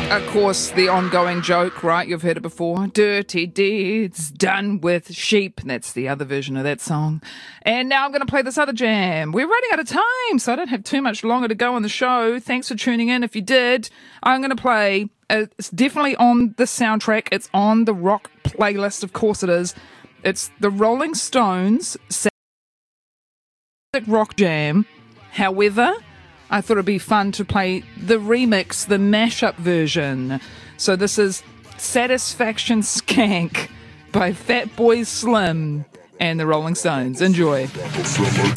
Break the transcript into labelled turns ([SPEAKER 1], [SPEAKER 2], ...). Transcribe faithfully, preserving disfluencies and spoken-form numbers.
[SPEAKER 1] Of course, the ongoing joke, right? You've heard it before. Dirty deeds done with sheep. That's the other version of that song. And now I'm going to play this other jam. We're running out of time, so I don't have too much longer to go on the show. Thanks for tuning in. If you did, I'm going to play. Uh, it's definitely on the soundtrack. It's on the rock playlist. Of course it is. It's the Rolling Stones Rock Jam. However, I thought it'd be fun to play the remix, the mashup version. So this is Satisfaction Skank by Fatboy Slim and the Rolling Stones. Enjoy.